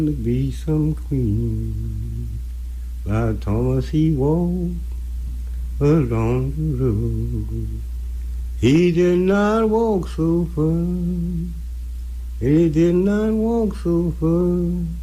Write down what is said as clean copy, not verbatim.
to be some queen. By Thomas he walked along the road. He did not walk so far. He did not walk so far.